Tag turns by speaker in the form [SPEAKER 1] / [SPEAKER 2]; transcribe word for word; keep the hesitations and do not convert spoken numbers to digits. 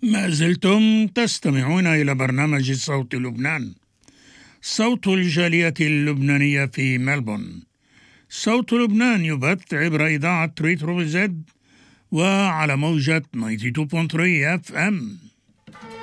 [SPEAKER 1] ما زلتم تستمعون إلى برنامج صوت لبنان، صوت الجالية اللبنانية في ملبورن. صوت لبنان يبث عبر إذاعة ريترو زد وعلى موجة تسعة وتسعين فاصلة ثلاثة اف ام.